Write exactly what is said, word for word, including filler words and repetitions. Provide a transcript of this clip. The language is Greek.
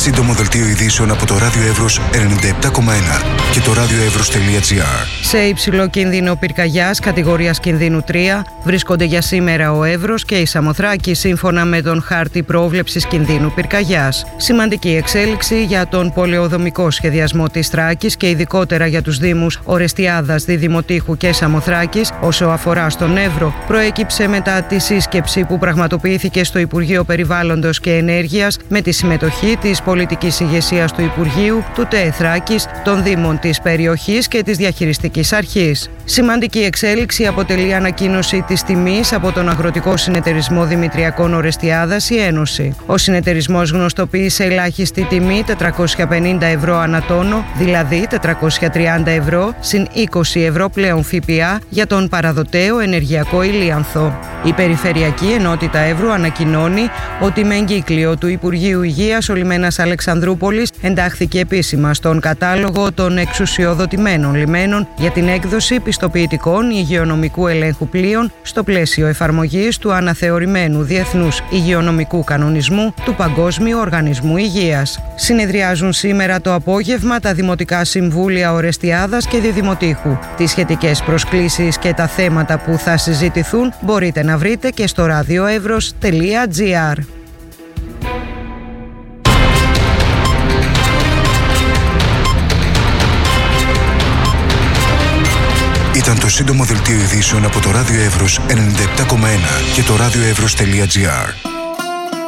Σύντομο δελτίο ειδήσεων από το Ράδιο Εύρος ενενήντα επτά κόμμα ένα και το radioevros τελεία gr. Σε υψηλό κίνδυνο πυρκαγιάς κατηγορίας κινδύνου τρία βρίσκονται για σήμερα ο Εύρος και η Σαμοθράκη σύμφωνα με τον χάρτη πρόβλεψης κινδύνου πυρκαγιάς. Σημαντική εξέλιξη για τον πολεοδομικό σχεδιασμό της Θράκης και ειδικότερα για τους δήμους Ορεστιάδας, Διδημοτήχου και Σαμοθράκης όσο αφορά στον Εύρο προέκυψε μετά τη σύσκεψη που πραγματοποιήθηκε στο Υπουργείο Περιβάλλοντος και Ενέργειας με τη συμμετοχή της πολιτικής ηγεσίας του Υπουργείου, του ΤΕΕ Θράκης, των Δήμων της περιοχής και της Διαχειριστικής Αρχής. Σημαντική εξέλιξη αποτελεί η ανακοίνωση της τιμής από τον Αγροτικό Συνεταιρισμό Δημητριακών Ορεστιάδας η Ένωση. Ο συνεταιρισμός γνωστοποίησε ελάχιστη τιμή τετρακόσια πενήντα ευρώ ανά τόνο, δηλαδή τετρακόσια τριάντα ευρώ συν είκοσι ευρώ πλέον ΦΠΑ για τον παραδοτέο ενεργειακό ηλίανθο. Η Περιφερειακή Ενότητα Εύρου ανακοινώνει ότι με εγκύκλιο του Υπουργείου Υγείας ο λιμένας Αλεξανδρούπολης εντάχθηκε επίσημα στον κατάλογο των εξουσιοδοτημένων λιμένων για την έκδοση πιστοποιητικών υγειονομικού ελέγχου πλοίων στο πλαίσιο εφαρμογής του αναθεωρημένου Διεθνούς Υγειονομικού Κανονισμού του Παγκόσμιου Οργανισμού Υγείας. Συνεδριάζουν σήμερα το απόγευμα τα Δημοτικά Συμβούλια Ορεστιάδας και Διδημοτήχου. Τις σχετικές προσκλήσεις και τα θέματα που θα συζητηθούν μπορείτε να βρείτε και στο radioevros τελεία gr. Ήταν το σύντομο δελτίο ειδήσεων από το Ράδιο Εύρος ενενήντα επτά κόμμα ένα και το radioevros τελεία gr.